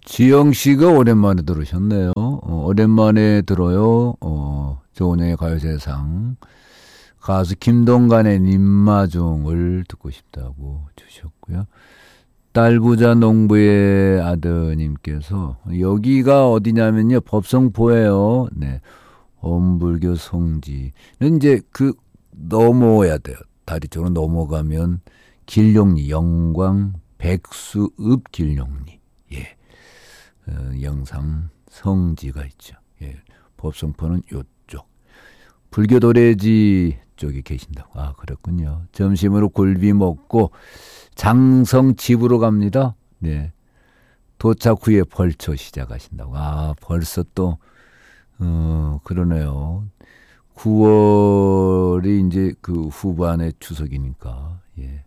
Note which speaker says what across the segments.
Speaker 1: 지영 씨가 오랜만에 들으셨네요. 오랜만에 들어요. 조은영의 가요세상. 가수 김동관의 님마중을 듣고 싶다고 주셨고요. 딸부자 농부의 아드님께서 여기가 어디냐면요. 법성포예요. 네. 엄불교 성지는 이제 넘어야 돼요. 다리 쪽으로 넘어가면 길룡리, 영광, 백수읍 길룡리. 예. 영상 성지가 있죠. 예. 법성포는 요쪽. 불교 도래지 쪽에 계신다고. 아, 그렇군요. 점심으로 굴비 먹고 장성 집으로 갑니다. 네. 도착 후에 벌초 시작하신다고. 아, 벌써 또, 그러네요. 9월이 이제 후반의 추석이니까, 예.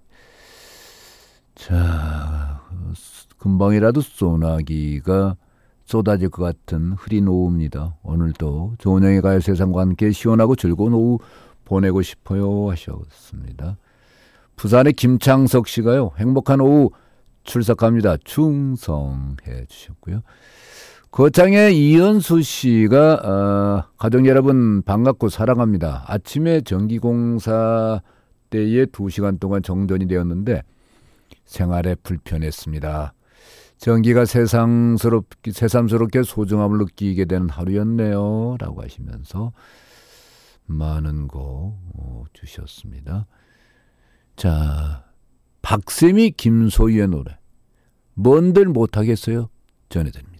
Speaker 1: 자, 금방이라도 소나기가 쏟아질 것 같은 흐린 오후입니다. 오늘도 조은영의 가요세상과 함께 시원하고 즐거운 오후 보내고 싶어요 하셨습니다. 부산의 김창석 씨가요. 행복한 오후 출석합니다. 충성해 주셨고요. 거창의 이현수 씨가 가족 여러분 반갑고 사랑합니다. 아침에 전기공사 때에 2시간 동안 정전이 되었는데 생활에 불편했습니다. 전기가 새삼스럽게 소중함을 느끼게 되는 하루였네요. 라고 하시면서 많은 거 주셨습니다. 자, 박세미 김소희의 노래 뭔들 못하겠어요 전해드립니다.